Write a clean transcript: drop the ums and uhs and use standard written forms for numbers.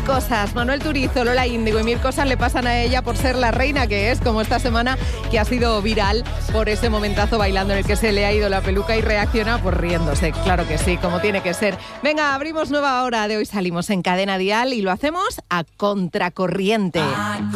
cosas. Manuel Turizo, Lola Índigo y mil cosas le pasan a ella por ser la reina que es, como esta semana que ha sido viral por ese momentazo bailando en el que se le ha ido la peluca y reacciona pues riéndose. Claro que sí, como tiene que ser. Venga, abrimos nueva hora de Hoy Salimos en Cadena Dial y lo hacemos a contracorriente.